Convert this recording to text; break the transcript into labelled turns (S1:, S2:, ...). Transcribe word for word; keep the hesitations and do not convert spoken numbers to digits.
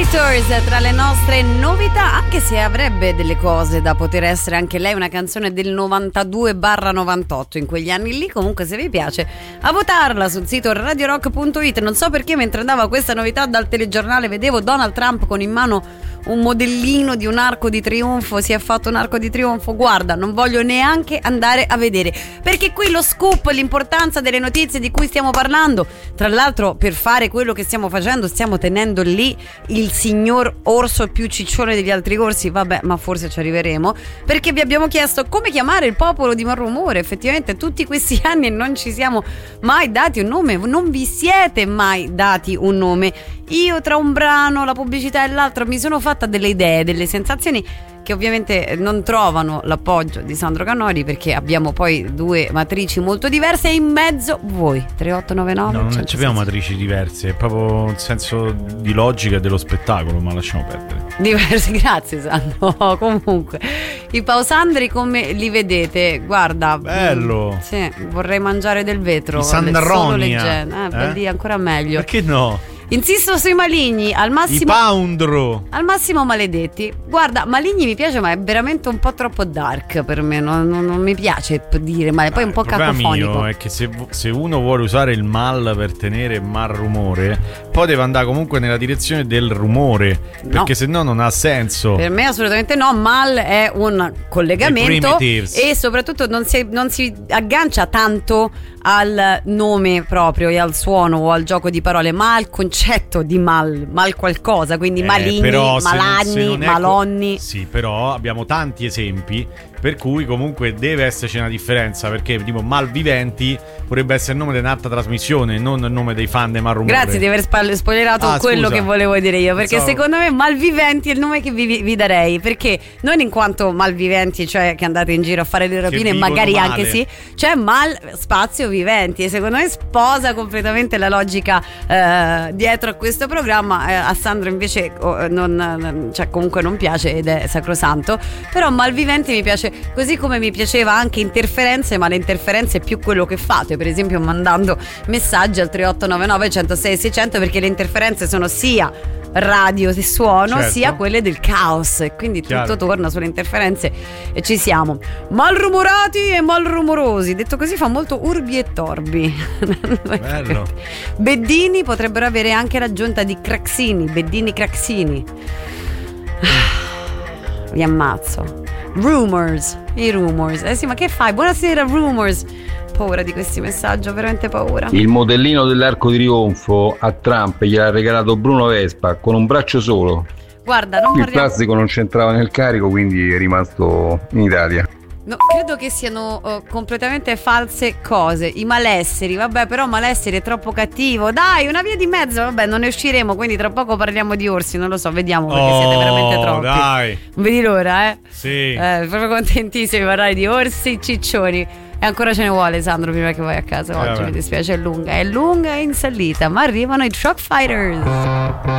S1: Traitors tra le nostre novità, anche se avrebbe delle cose da poter essere anche lei una canzone del novantadue novantotto, in quegli anni lì. Comunque, se vi piace, a votarla sul sito radio rock punto it. Non so perché mentre andava questa novità dal telegiornale vedevo Donald Trump con in mano un modellino di un arco di trionfo. Si è fatto un arco di trionfo, guarda, non voglio neanche andare a vedere, perché qui lo scoop, l'importanza delle notizie di cui stiamo parlando. Tra l'altro, per fare quello che stiamo facendo stiamo tenendo lì il signor orso più ciccione degli altri orsi. Vabbè, ma forse ci arriveremo, perché vi abbiamo chiesto come chiamare il popolo di Malrumore. Effettivamente tutti questi anni non ci siamo mai dati un nome, non vi siete mai dati un nome. Io tra un brano, la pubblicità e l'altro mi sono fatta delle idee, delle sensazioni che ovviamente non trovano l'appoggio di Sandro Canori, perché abbiamo poi due matrici molto diverse e in mezzo voi. Tre otto nove nove
S2: No, non abbiamo matrici diverse, è proprio un senso di logica dello spettacolo, ma lasciamo perdere.
S1: Diversi, grazie Sandro. Comunque, i Pausandri come li vedete? Guarda,
S2: bello.
S1: Mh, sì, vorrei mangiare del vetro.
S2: I Sandaronia.
S1: Eh, eh? Lì ancora meglio.
S2: Perché no?
S1: Insisto sui Maligni, al massimo
S2: i Poundro,
S1: al massimo maledetti. Guarda, Maligni mi piace, ma è veramente un po' troppo dark per me. Non, non, non mi piace dire male, poi è un po' cacofonico. Il
S2: problema mio è che se, se uno vuole usare il mal per tenere mal rumore, poi deve andare comunque nella direzione del rumore, no, perché se no non ha senso.
S1: Per me assolutamente no. Mal è un collegamento e soprattutto non si, non si aggancia tanto al nome proprio e al suono o al gioco di parole, ma al concetto di mal, mal qualcosa, quindi eh, Maligni,
S2: però,
S1: Malagni,
S2: se non, se non
S1: Malonni.
S2: Co- sì, però abbiamo tanti esempi per cui comunque deve esserci una differenza, perché tipo Malviventi potrebbe essere il nome di un'altra trasmissione, non il nome dei fan di Malrumore.
S1: Grazie di aver spo- spoilerato ah, quello scusa. Che volevo dire io, perché so. Secondo me Malviventi è il nome che vi, vi darei, perché non in quanto malviventi, cioè che andate in giro a fare le rapine, magari male. Anche sì, cioè mal spazio viventi, e secondo me sposa completamente la logica eh, dietro a questo programma. eh, a Sandro invece oh, non, cioè comunque non piace ed è sacrosanto, però Malviventi mi piace, così come mi piaceva anche Interferenze, ma le interferenze è più quello che fate, per esempio mandando messaggi al tre otto nove nove uno zero sei sei zero zero, perché le interferenze sono sia radio e suono, certo, sia quelle del caos, e quindi chiaro, tutto torna sulle interferenze e ci siamo. Malrumorati e malrumorosi, detto così fa molto urbi e torbi.
S2: Bello.
S1: Beddini potrebbero avere anche l'aggiunta di Craxini, Beddini Craxini. Vi ammazzo. Rumors, i rumors. Eh sì, ma che fai? Buonasera rumors. Paura di questi messaggi, ho veramente paura.
S3: Il modellino dell'arco di trionfo a Trump gliel'ha regalato Bruno Vespa con un braccio solo.
S1: Guarda, non
S3: il
S1: parliamo...
S3: plastico non c'entrava nel carico, quindi è rimasto in Italia.
S1: No, credo che siano uh, completamente false cose. I malesseri, vabbè, però malesseri è troppo cattivo. Dai, una via di mezzo, vabbè, non ne usciremo, quindi tra poco parliamo di orsi, non lo so, vediamo, perché
S2: oh,
S1: siete veramente troppi.
S2: Dai.
S1: Non vedi l'ora, eh?
S2: Sì.
S1: Eh, proprio contentissimi di parlare di orsi ciccioni. E ancora ce ne vuole, Sandro, prima che vai a casa oggi. Eh, mi dispiace, è lunga, è lunga e in salita, ma arrivano i Truck Fighters.